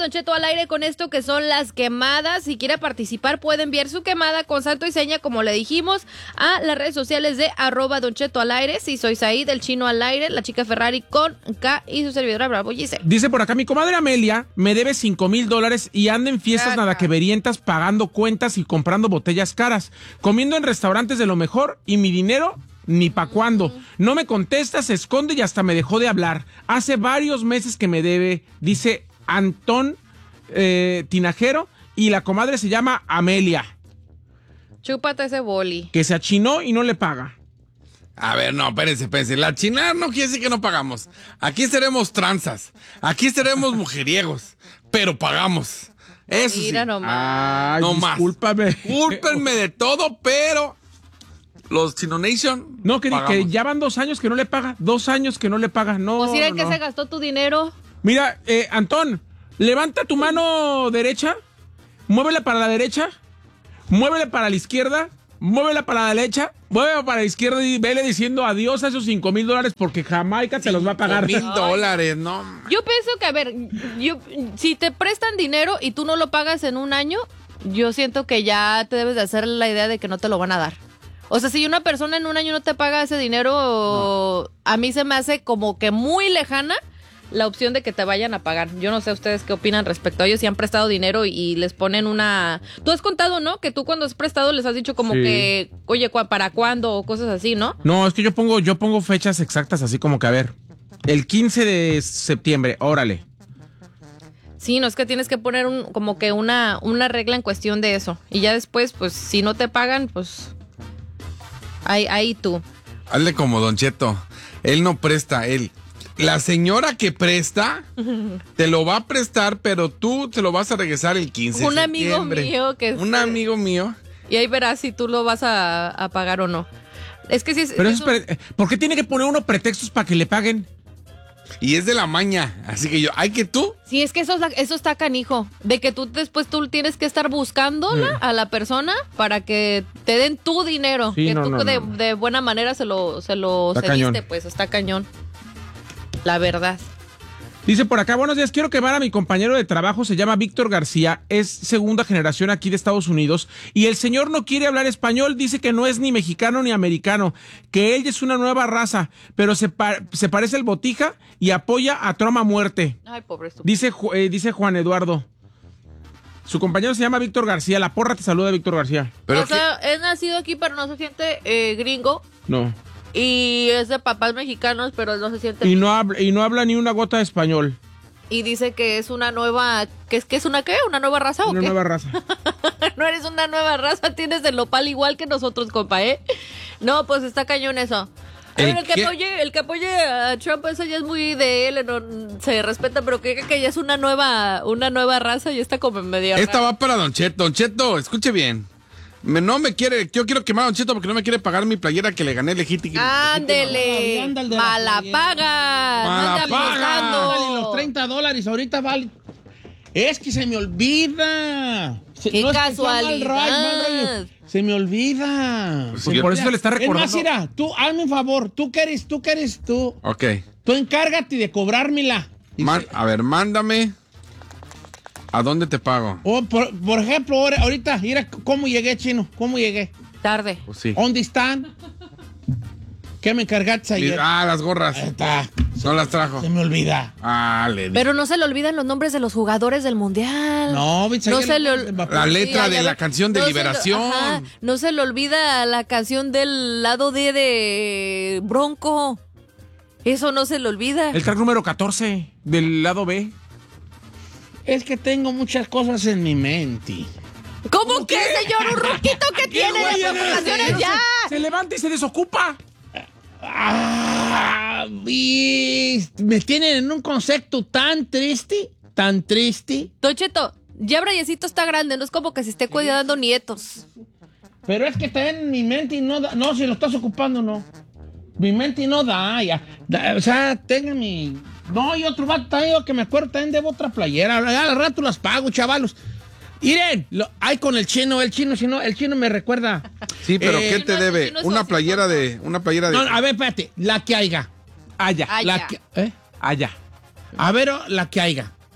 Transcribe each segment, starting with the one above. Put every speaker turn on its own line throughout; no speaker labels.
Don Cheto al aire con esto que son las quemadas. Si quiere participar puede enviar su quemada con santo y seña, como le dijimos, a las redes sociales de @Don Cheto al aire. Si soy Said, el chino al aire, la chica Ferrari con K y su servidora Bravo Gise.
Dice por acá, mi comadre Amelia me debe $5,000 y anda en fiestas nadaqueverientas pagando cuentas y comprando botellas caras, comiendo en restaurantes de lo mejor y mi dinero ni pa' cuándo. No me contesta, se esconde y hasta me dejó de hablar. Hace varios meses que me debe, dice Antón Tinajero, y la comadre se llama Amelia.
Chúpate ese boli.
Que se achinó y no le paga.
A ver, no, espérense. La chinar no quiere decir que no pagamos. Aquí seremos tranzas. Aquí seremos mujeriegos. Pero pagamos. Eso
Mira
sí.
nomás.
Ay,
No más.
discúlpame.
Cúlpenme de todo, pero los Chino Nation
No, que
pagamos.
ya van 2 años que no le paga. 2 años que no le paga. No,
Pues mira,
no,
¿en qué
no.
se gastó tu dinero?
Mira, Antón, levanta tu mano derecha, muévela para la derecha, muévela para la izquierda, muévela para la derecha, muévela para la izquierda y vele diciendo adiós a esos $5,000 porque Jamaica te los va a pagar.
$5,000, no.
Yo pienso que, a ver, si te prestan dinero y tú no lo pagas en un año, yo siento que ya te debes de hacer la idea de que no te lo van a dar. O sea, si una persona en un año no te paga ese dinero, a mí se me hace como que muy lejana la opción de que te vayan a pagar. Yo no sé ustedes qué opinan respecto a ellos, si han prestado dinero y les ponen una... Tú has contado, ¿no? Que tú cuando has prestado les has dicho como
Sí.
que, oye, ¿para cuándo? O cosas así, ¿no?
No, es que yo pongo fechas exactas así como que, a ver, el 15 de septiembre, órale.
Sí, no, es que tienes que poner como que una regla en cuestión de eso. Y ya después, pues, si no te pagan, pues... Ahí tú.
Hazle como Don Cheto. Él no presta, él. La señora que presta te lo va a prestar, pero tú te lo vas a regresar el 15 de
Un amigo
septiembre.
mío que...
Un amigo mío.
Y ahí verás si tú lo vas a pagar o no. Es que sí...
Pero ¿por qué tiene que poner uno pretextos para que le paguen?
Y es de la maña. Así que hay que tú.
Sí, es que eso está canijo. De que tú después tú tienes que estar buscándola a la persona para que te den tu dinero.
Sí,
que
no,
tú
no,
de
no.
buena manera se lo
Está
cediste,
cañón.
pues está cañón. La verdad.
Dice por acá, buenos días, quiero quemar a mi compañero de trabajo, se llama Víctor García, es segunda generación aquí de Estados Unidos, y el señor no quiere hablar español, dice que no es ni mexicano ni americano, que él es una nueva raza, pero se parece al Botija y apoya a Trump a muerte.
Ay, pobre estúpido.
Dice Juan Eduardo. Su compañero se llama Víctor García, la porra te saluda, Víctor García.
Pero
O sea, es nacido aquí, pero no se siente gringo.
No.
Y es de papás mexicanos, pero no se siente...
Y no habla ni una gota de español.
Y dice que es una nueva... ¿Que es una qué? ¿Una nueva raza o
Una
qué?
nueva raza.
No eres una nueva raza, tienes el nopal igual que nosotros, compa, ¿eh? No, pues está cañón eso. El que apoye a Trump, eso ya es muy de él, no, se respeta, pero que ya es una nueva raza y está como medio
esta
rara.
va para Don Cheto. Don Cheto, escuche bien. Yo quiero quemar a Don Cheto porque no me quiere pagar mi playera que le gané legítima.
Ándele,
Ándale de la
mala
playera.
paga,
Mala
anda
paga.
abusando.
Ándale, los $30 ahorita vale. Es que se me olvida.
Qué
no es que sea
casualidad.
mal rollo. Se me olvida.
Sí, por eso se le está
Es
recordando.
más, mira, tú hazme un favor. Tú que eres tú.
Ok.
Tú encárgate de cobrármela.
A ver, mándame. ¿A dónde te pago?
O por ejemplo, ahorita, mira cómo llegué, chino. ¿Cómo llegué?
Tarde.
Pues sí.
¿Dónde están? ¿Qué me encargaste ayer?
Las gorras.
Ahí está.
No las trajo.
Se me olvida.
Le di.
Pero no se le olvidan los nombres de los jugadores del mundial.
No,
No se le
La letra de la canción de
no
Liberación.
No se le olvida la canción del lado D de Bronco. Eso no se le olvida.
El track número 14 del lado B.
Es que tengo muchas cosas en mi mente.
¿Cómo que, señor? Un ruquito que tiene
güey,
de preocupaciones ya.
Se levanta y se desocupa.
Me tienen en un concepto tan triste.
Don Cheto, ya Brayecito está grande, no es como que se esté cuidando nietos.
Pero es que está en mi mente y no da. No, si lo estás ocupando, no. Mi mente no da, ya. O sea, tenga mi. No, y otro vato también, que me acuerdo, también debo otra playera. Ya al rato las pago, chavalos. Miren, hay con el chino, el chino me recuerda.
Sí, pero
Eh,
¿qué te
no,
debe?
no es
Una
así,
playera
no.
de.
No, a ver, espérate, la que haya.
Allá.
Ay,
La
ya.
que, ¿eh?
Allá.
A ver, la que haya.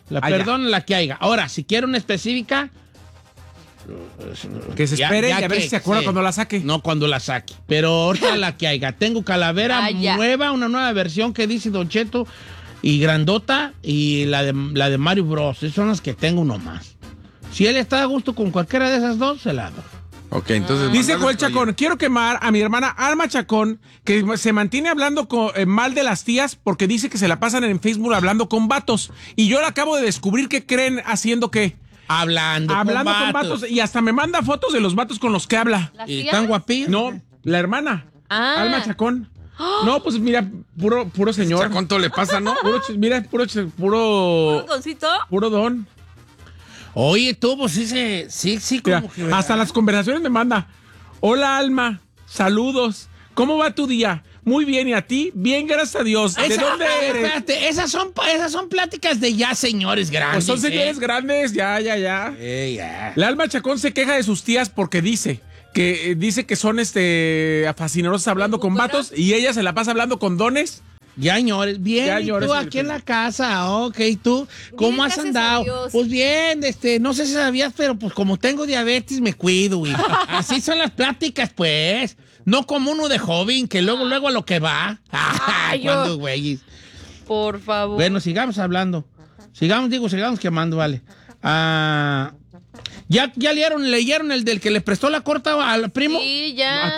Perdón, la que haya. Ahora, si quiere una específica...
Que se espere y a ver
que-
si se acuerda
sí.
cuando la saque.
No, cuando la saque. Pero ahorita la que haya. Tengo calavera
Ya.
nueva, una nueva versión que dice Don Cheto y grandota y la de Mario Bros. Esas son las que tengo nomás. Si él está a gusto con cualquiera de esas dos, se la doy.
Ok, entonces.
Dice
mandale
Joel
por ahí.
Chacón, quiero quemar a mi hermana Alma Chacón, que se mantiene hablando mal de las tías porque dice que se la pasan en Facebook hablando con vatos. Y yo la acabo de descubrir que creen haciendo qué.
Hablando
Con vatos. Y hasta me manda fotos de los vatos con los que habla.
¿Las
Y
tías?
tan guapillos.
No, la hermana.
Ah.
Alma Chacón. No, pues mira, puro señor.
¿A cuánto le pasa, no?
Mira, puro
¿Doncito?
don.
Oye, tú, pues sí,
Mira,
como que...
hasta las conversaciones me manda. Hola, Alma. Saludos. ¿Cómo va tu día? Muy bien, ¿y a ti? Bien, gracias a Dios. ¿De dónde eres?
Espérate, esas son pláticas de ya señores grandes.
Pues son señores grandes, ya.
ya.
La Alma Chacón se queja de sus tías porque dice que son fascinerosas hablando con vatos y ella se la pasa hablando con dones.
Ya, señores, bien,
Ya,
¿y
señores,
tú aquí en la casa? Ok, ¿tú cómo has
gracias a
andado?
Dios.
Pues bien, no sé si sabías, pero pues como tengo diabetes me cuido, güey. Así son las pláticas, pues. No como uno de joven, que luego a lo que va.
Ay, yo-
¿Cuándo, güey?
Por favor.
Bueno, sigamos hablando. Sigamos quemando, vale. ¿Ya leyeron el del que le prestó la corta al primo?
Sí, ya.